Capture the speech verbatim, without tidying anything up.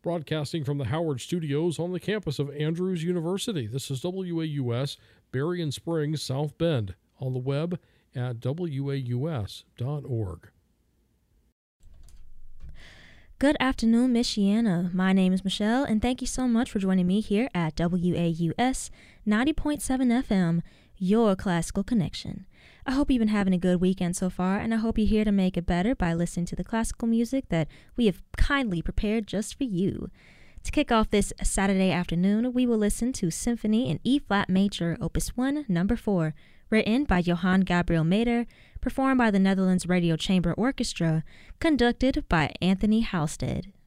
Broadcasting from the Howard Studios on the campus of Andrews University. This is W A U S, Berrien Springs, South Bend, on the web at W A U S dot org. Good afternoon, Michiana. My name is Michelle, and thank you so much for joining me here at W A U S ninety point seven F M, your classical connection. I hope you've been having a good weekend so far, and I hope you're here to make it better by listening to the classical music that we have kindly prepared just for you. To kick off this Saturday afternoon, we will listen to Symphony in E-flat major, Opus one, number four, written by Johann Gabriel Maeder, performed by the Netherlands Radio Chamber Orchestra, conducted by Anthony Halstead.